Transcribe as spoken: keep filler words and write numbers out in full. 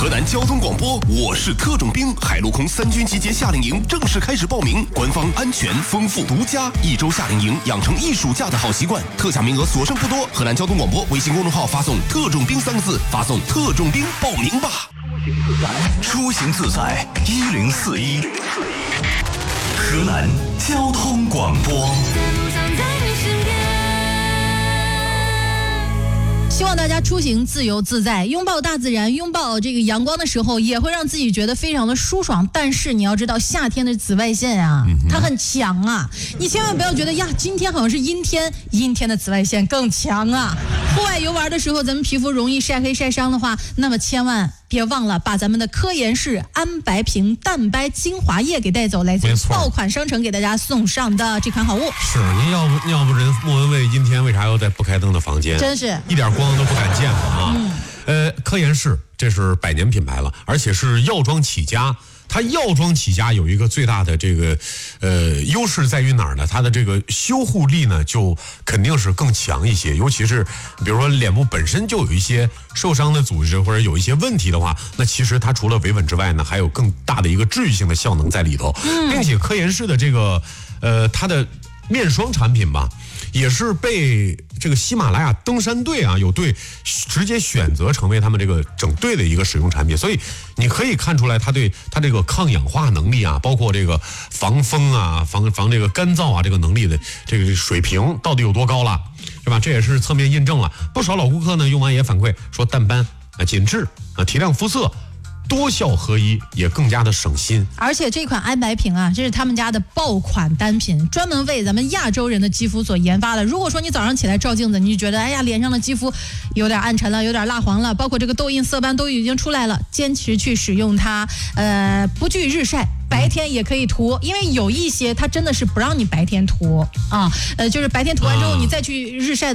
河南交通广播，我是特种兵，海陆空三军集结夏令营正式开始报名，官方安全、丰富、独家，一周夏令营养成一暑假的好习惯，特价名额所剩不多。河南交通广播微信公众号发送“特种兵”三个字，发送“特种兵”报名吧。 出行自在一零四一，河南交通广播。 希望大家出行自由自在，拥抱大自然，拥抱这个阳光的时候，也会让自己觉得非常的舒爽。但是你要知道，夏天的紫外线啊，它很强啊，你千万不要觉得呀，今天好像是阴天，阴天的紫外线更强啊。户外游玩的时候，咱们皮肤容易晒黑晒伤的话，那么千万别忘了把咱们的科颜氏安白瓶蛋白精华液给带走，来自爆款商城给大家送上的这款好物。 是，您要不要不人莫文蔚阴天为啥要在不开灯的房间？ 真是一点光都不敢见嘛啊！ 嗯、 呃，科颜氏这是百年品牌了，而且是药妆起家。它药妆起家有一个最大的这个呃优势在于哪儿呢？它的这个修护力呢就肯定是更强一些，尤其是比如说脸部本身就有一些受伤的组织或者有一些问题的话，那其实它除了维稳之外呢，还有更大的一个治愈性的效能在里头，并且科颜氏的这个呃它的面霜产品吧，也是被这个喜马拉雅登山队啊有队直接选择成为他们这个整队的一个使用产品，所以你可以看出来它对它这个抗氧化能力啊，包括这个防风啊、防防这个干燥啊这个能力的这个水平到底有多高了，是吧？这也是侧面印证了。不少老顾客呢用完也反馈说，淡斑啊、紧致啊、提亮肤色。多效合一，也更加的省心。 而且这款安白瓶啊，这是他们家的爆款单品，专门为咱们亚洲人的肌肤所研发的。如果说你早上起来照镜子，你就觉得哎呀脸上的肌肤有点暗沉了，有点蜡黄了，包括这个痘印色斑都已经出来了，坚持去使用它，呃，不惧日晒。白天也可以涂，因为有一些它真的是不让你白天涂啊，呃，就是白天涂完之后你再去日晒。